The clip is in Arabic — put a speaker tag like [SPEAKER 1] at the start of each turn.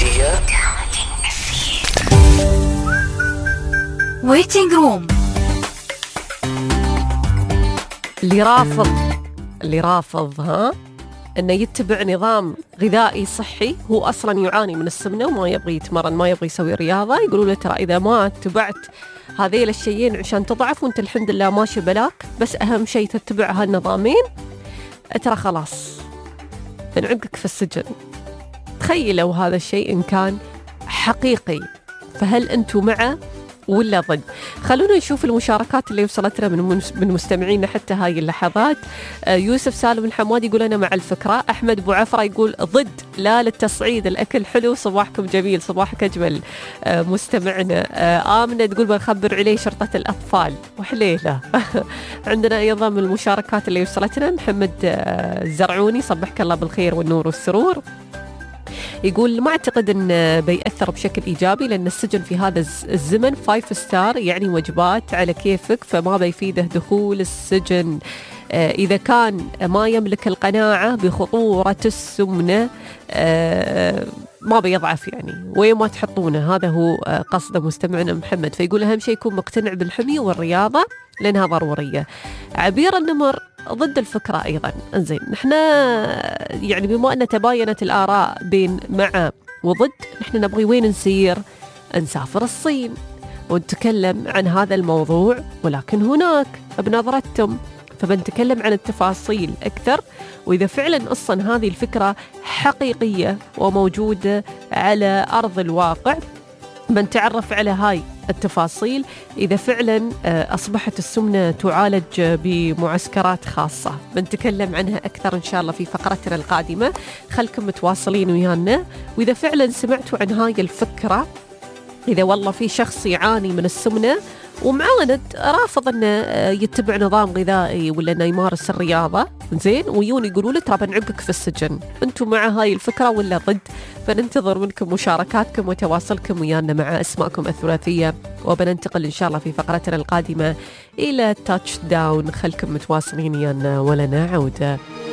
[SPEAKER 1] ويتنج روم.
[SPEAKER 2] اللي رافض أنه يتبع نظام غذائي صحي، هو أصلا يعاني من السمنة وما يبغي يتمرن، ما يبغي يسوي رياضة، يقولوا له ترى إذا ما اتبعت هذيل الشيئين عشان تضعف وانت الحمد لله ماشي بلاك، بس أهم شيء تتبع هالنظامين، ترى خلاص بنعقك في السجن. تخيلوا هذا الشيء إن كان حقيقي، فهل أنتم معه ولا ضد؟ خلونا نشوف المشاركات اللي وصلتنا من مستمعينا حتى هاي اللحظات. يوسف سالم الحماد يقول أنا مع الفكرة. أحمد أبو عفرة يقول ضد، لا للتصعيد، الأكل حلو، صباحكم جميل. صباحك أجمل مستمعنا. آمنة تقول بنخبر عليه شرطة الأطفال وحليلة. عندنا أيضا من المشاركات اللي وصلتنا محمد الزرعوني، صبحك الله بالخير والنور والسرور، يقول ما أعتقد أن بيأثر بشكل إيجابي، لأن السجن في هذا الزمن 5 ستار، يعني وجبات على كيفك، فما بيفيده دخول السجن. إذا كان ما يملك القناعة بخطورة السمنة ما بيضعف، يعني وين ما تحطونه. هذا هو قصد مستمعنا محمد. فيقول أهم شيء يكون مقتنع بالحمية والرياضة لأنها ضرورية. عبير النمر ضد الفكرة أيضا. انزين، نحن يعني بما أن تباينت الآراء بين مع وضد، نحن نبغي وين نسير؟ نسافر الصين ونتكلم عن هذا الموضوع، ولكن هناك بنظرتهم، فبنتكلم عن التفاصيل أكثر، وإذا فعلا أصلا هذه الفكرة حقيقية وموجودة على أرض الواقع، بنتعرف على هاي التفاصيل. إذا فعلا أصبحت السمنة تعالج بمعسكرات خاصة، بنتكلم عنها أكثر إن شاء الله في فقرتنا القادمة. خلكم متواصلين ويانا، وإذا فعلا سمعتوا عن هاي الفكرة، إذا والله في شخص يعاني من السمنة ومعاند رافض أنه يتبع نظام غذائي ولا أنه يمارس الرياضة، زين، ويون يقولوا له ترى بنعقك في السجن، أنتم مع هاي الفكرة ولا ضد؟ فننتظر منكم مشاركاتكم وتواصلكم ويانا مع أسماءكم الثلاثية، وبننتقل إن شاء الله في فقرتنا القادمة إلى تاتش داون. خلكم متواصلين ويانا ولنا عودة.